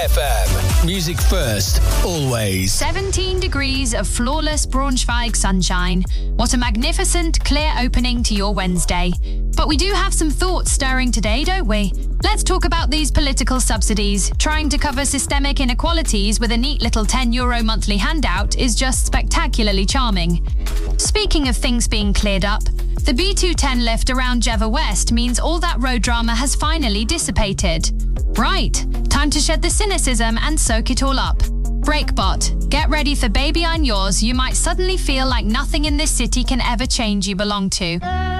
FM. Music first, always. 17 degrees of flawless Braunschweig sunshine. What a magnificent, clear opening to your Wednesday. But we do have some thoughts stirring today, don't we? Let's talk about these political subsidies. Trying to cover systemic inequalities with a neat little €10 monthly handout is just spectacularly charming. Speaking of things being cleared up, the B210 lift around Jeva West means all that road drama has finally dissipated. Right, time to shed the cynicism and soak it all up. Breakbot, get ready for Baby I'm Yours. You might suddenly feel like nothing in this city can ever change you belong to.